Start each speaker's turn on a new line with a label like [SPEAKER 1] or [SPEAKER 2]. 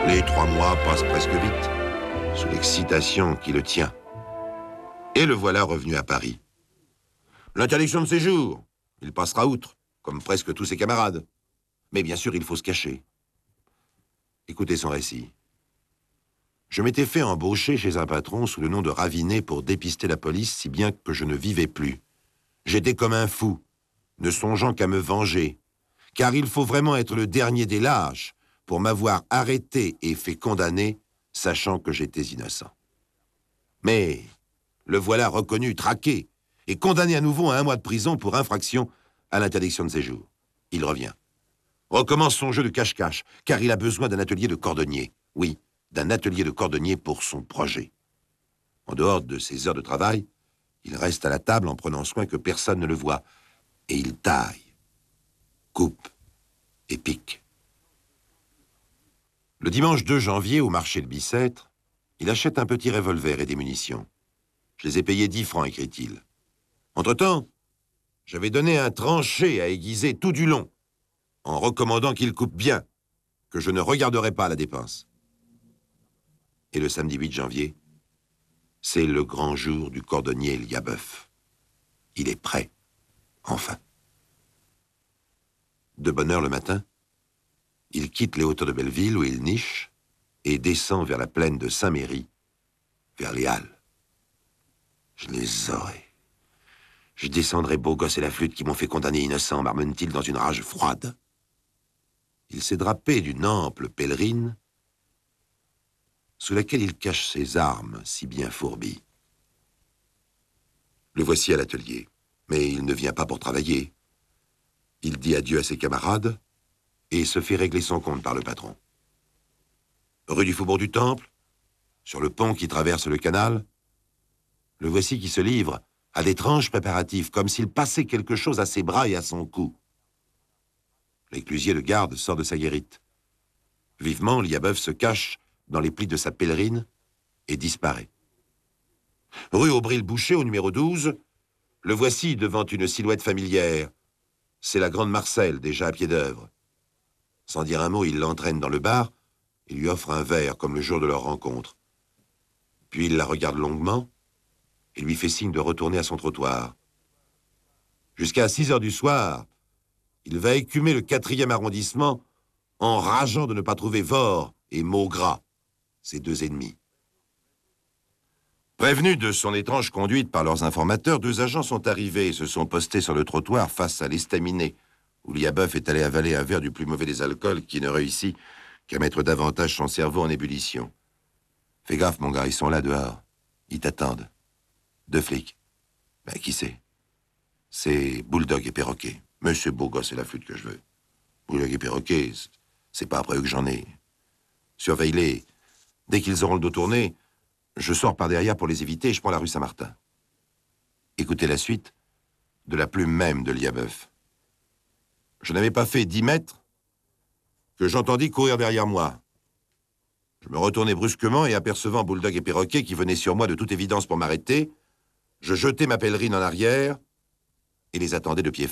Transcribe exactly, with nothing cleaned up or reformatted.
[SPEAKER 1] Les trois mois passent presque vite, sous l'excitation qui le tient. Et le voilà revenu à Paris. L'interdiction de séjour, il passera outre, comme presque tous ses camarades. Mais bien sûr, il faut se cacher. Écoutez son récit. Je m'étais fait embaucher chez un patron sous le nom de Ravinet pour dépister la police, si bien que je ne vivais plus. J'étais comme un fou, ne songeant qu'à me venger, car il faut vraiment être le dernier des lâches pour m'avoir arrêté et fait condamner, sachant que j'étais innocent. Mais le voilà reconnu, traqué, et condamné à nouveau à un mois de prison pour infraction à l'interdiction de séjour. Il revient. Recommence son jeu de cache-cache, car il a besoin d'un atelier de cordonnier. Oui, d'un atelier de cordonnier pour son projet. En dehors de ses heures de travail, il reste à la table en prenant soin que personne ne le voie. Et il taille, coupe et pique. Le dimanche deux janvier, au marché de Bicêtre, il achète un petit revolver et des munitions. Je les ai payés dix francs, écrit-il. Entre-temps, j'avais donné un tranché à aiguiser tout du long, en recommandant qu'il coupe bien, que je ne regarderai pas la dépense. Et le samedi huit janvier, c'est le grand jour du cordonnier Liabeuf. Il est prêt, enfin. De bonne heure le matin, il quitte les hauteurs de Belleville où il niche et descend vers la plaine de Saint-Méry, vers les Halles. Je les aurai. Je descendrai beau gosse et la flûte qui m'ont fait condamner innocent, marmonne-t-il dans une rage froide. Il s'est drapé d'une ample pèlerine sous laquelle il cache ses armes si bien fourbies. Le voici à l'atelier, mais il ne vient pas pour travailler. Il dit adieu à ses camarades et se fait régler son compte par le patron. Rue du Faubourg du Temple, sur le pont qui traverse le canal, le voici qui se livre à d'étranges préparatifs, comme s'il passait quelque chose à ses bras et à son cou. L'éclusier de garde sort de sa guérite. Vivement, Liabeuf se cache dans les plis de sa pèlerine et disparaît. Rue Aubry-le-Boucher, au numéro douze, le voici devant une silhouette familière. C'est la grande Marcelle, déjà à pied d'œuvre. Sans dire un mot, il l'entraîne dans le bar et lui offre un verre, comme le jour de leur rencontre. Puis il la regarde longuement et lui fait signe de retourner à son trottoir. Jusqu'à six heures du soir, il va écumer le quatrième arrondissement en rageant de ne pas trouver Vore et Maugras, ses deux ennemis. Prévenus de son étrange conduite par leurs informateurs, deux agents sont arrivés et se sont postés sur le trottoir face à l'estaminet, où Liabeuf est allé avaler un verre du plus mauvais des alcools qui ne réussit qu'à mettre davantage son cerveau en ébullition. « Fais gaffe, mon gars, ils sont là dehors. Ils t'attendent. Deux flics. Ben, qui c'est? C'est Bulldog et Perroquet. Mais c'est beau gosse, c'est la flûte que je veux. Bulldog et Perroquet, c'est pas après eux que j'en ai. Surveille-les. Dès qu'ils auront le dos tourné, je sors par derrière pour les éviter et je prends la rue Saint-Martin. » Écoutez la suite de la plume même de Liabeuf. Je n'avais pas fait dix mètres que j'entendis courir derrière moi. Je me retournai brusquement et apercevant Bulldog et Perroquet qui venaient sur moi de toute évidence pour m'arrêter, je jetai ma pèlerine en arrière et les attendais de pied